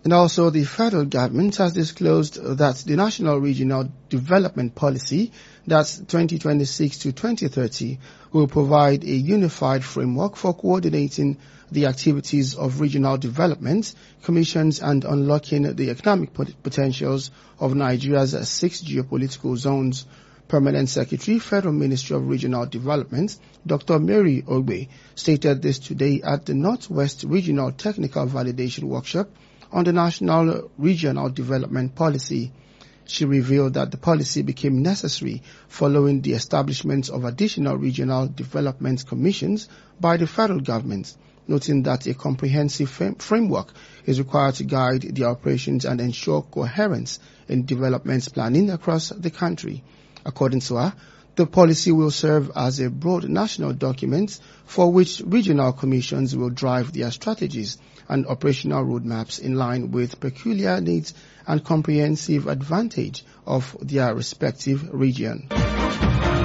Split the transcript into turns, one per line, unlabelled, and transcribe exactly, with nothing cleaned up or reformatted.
And also, the federal government has disclosed that the National Regional Development Policy, that's twenty twenty-six to twenty thirty, will provide a unified framework for coordinating the activities of regional development commissions and unlocking the economic pot- potentials of Nigeria's six geopolitical zones. Permanent Secretary, Federal Ministry of Regional Development, Doctor Mary Ogbe, stated this today at the Northwest Regional Technical Validation Workshop on the National Regional Development Policy. She revealed that the policy became necessary following the establishment of additional regional development commissions by the federal government, noting that a comprehensive frame- framework is required to guide the operations and ensure coherence in development planning across the country. According to her, the policy will serve as a broad national document for which regional commissions will drive their strategies and operational roadmaps in line with peculiar needs and comprehensive advantage of their respective region.